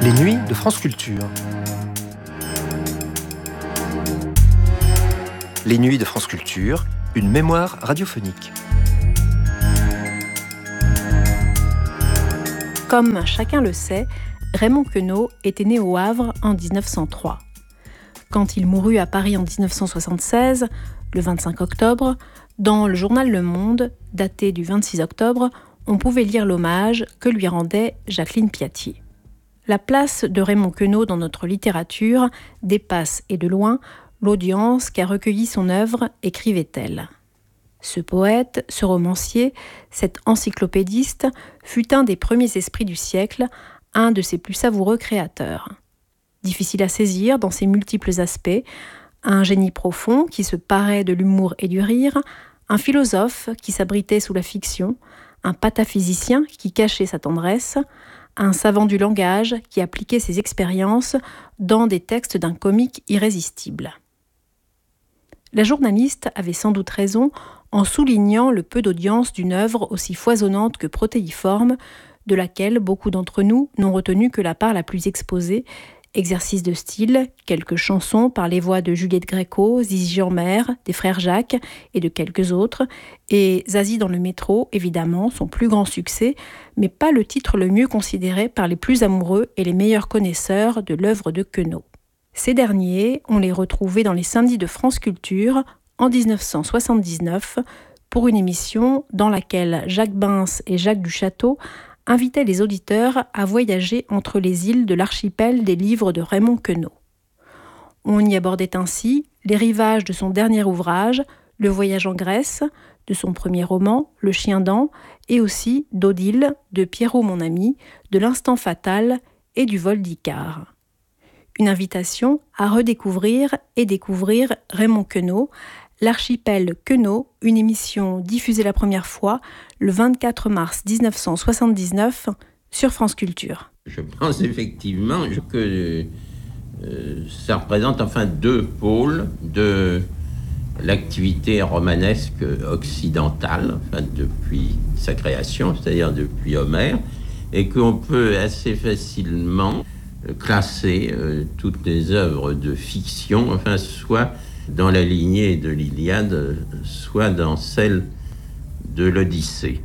Les nuits de France Culture. Les nuits de France Culture, une mémoire radiophonique. Comme chacun le sait, Raymond Queneau était né au Havre en 1903. Quand il mourut à Paris en 1976, le 25 octobre, dans le journal Le Monde, daté du 26 octobre, on pouvait lire l'hommage que lui rendait Jacqueline Piatier. La place de Raymond Queneau dans notre littérature dépasse, et de loin, l'audience qu'a recueilli son œuvre, écrivait-elle. Ce poète, ce romancier, cet encyclopédiste fut un des premiers esprits du siècle, un de ses plus savoureux créateurs. Difficile à saisir dans ses multiples aspects, un génie profond qui se parait de l'humour et du rire, un philosophe qui s'abritait sous la fiction, un pataphysicien qui cachait sa tendresse, un savant du langage qui appliquait ses expériences dans des textes d'un comique irrésistible. La journaliste avait sans doute raison en soulignant le peu d'audience d'une œuvre aussi foisonnante que protéiforme, de laquelle beaucoup d'entre nous n'ont retenu que la part la plus exposée, exercice de style, quelques chansons par les voix de Juliette Gréco, Zizi Jeanmaire, des frères Jacques et de quelques autres, et Zazie dans le métro, évidemment, son plus grand succès, mais pas le titre le mieux considéré par les plus amoureux et les meilleurs connaisseurs de l'œuvre de Queneau. Ces derniers, on les retrouvait dans les samedis de France Culture en 1979 pour une émission dans laquelle Jacques Bins et Jacques Duchâteau invitaient les auditeurs à voyager entre les îles de l'archipel des livres de Raymond Queneau. On y abordait ainsi les rivages de son dernier ouvrage, Le voyage en Grèce, de son premier roman, Le chien dent, et aussi d'Odile, de Pierrot mon ami, de l'Instant fatal et du vol d'Icare. Une invitation à redécouvrir et découvrir Raymond Queneau, L'archipel Queneau, une émission diffusée la première fois le 24 mars 1979 sur France Culture. Je pense effectivement que ça représente deux pôles de l'activité romanesque occidentale, depuis sa création, c'est-à-dire depuis Homère, et qu'on peut assez facilement classer toutes les œuvres de fiction, soit dans la lignée de l'Iliade, soit dans celle de l'Odyssée.